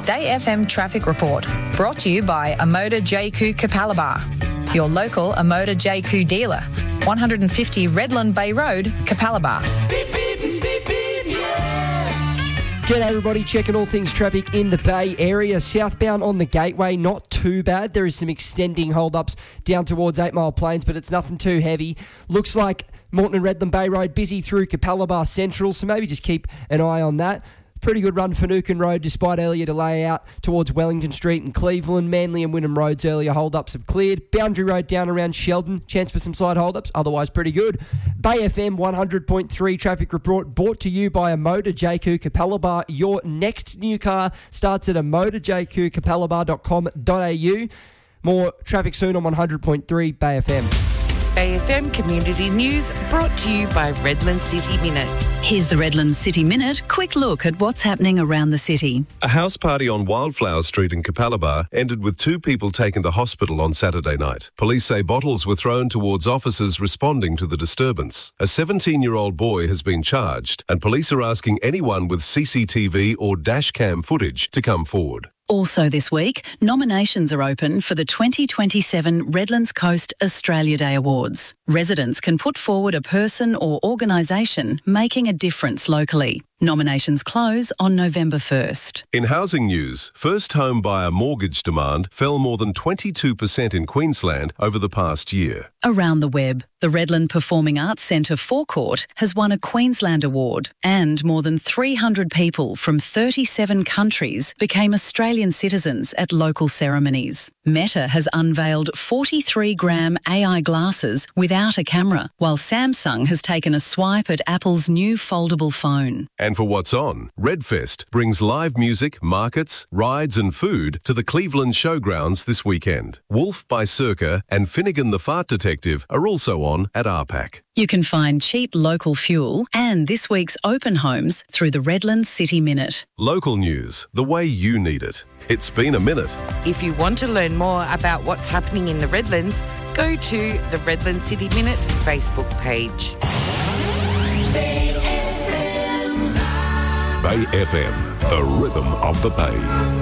Day FM Traffic Report, brought to you by Amoda JQ Capalaba, your local Amoda JQ dealer, 150 Redland Bay Road, Capalaba. G'day everybody, checking all things traffic in the Bay Area. Southbound on the Gateway, not too bad. There is some extending hold-ups down towards 8 Mile Plains, but it's nothing too heavy. Looks like Moreton and Redland Bay Road busy through Capalaba Central, so maybe just keep an eye on that. Pretty good run for Nukin Road despite earlier delay out towards Wellington Street and Cleveland. Manly and Wynnum Roads earlier hold-ups have cleared. Boundary Road down around Sheldon, chance for some slight hold-ups, otherwise pretty good. Bay FM 100.3 traffic report brought to you by Amoda JQ Capalaba. Your next new car starts at amodajqcapalaba.com.au. More traffic soon on 100.3 Bay FM. Bay FM Community News brought to you by Redland City Minute. Here's the Redland City Minute. Quick look at what's happening around the city. A house party on Wildflower Street in Capalaba ended with 2 people taken to hospital on Saturday night. Police say bottles were thrown towards officers responding to the disturbance. A 17-year-old boy has been charged, and police are asking anyone with CCTV or dashcam footage to come forward. Also this week, nominations are open for the 2027 Redlands Coast Australia Day Awards. Residents can put forward a person or organisation making a difference locally. Nominations close on November 1st. In housing news, first home buyer mortgage demand fell more than 22% in Queensland over the past year. Around the web, the Redland Performing Arts Centre Forecourt has won a Queensland Award, and more than 300 people from 37 countries became Australian citizens at local ceremonies. Meta has unveiled 43-gram AI glasses without a camera, while Samsung has taken a swipe at Apple's new foldable phone. And for What's On, Redfest brings live music, markets, rides and food to the Cleveland Showgrounds this weekend. Wolf by Circa and Finnegan the Fart Detective are also on at RPAC. You can find cheap local fuel and this week's open homes through the Redland City Minute. Local news, the way you need it. It's been a minute. If you want to learn more about what's happening in the Redlands, go to the Redland City Minute Facebook page. Bay FM, the rhythm of the Bay.